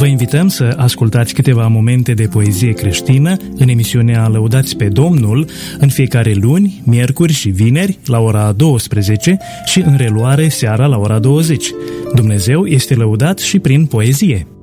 Vă invităm să ascultați câteva momente de poezie creștină în emisiunea Lăudați pe Domnul, în fiecare luni, miercuri și vineri la ora 12 și în reluare seara la ora 20. Dumnezeu este lăudat și prin poezie.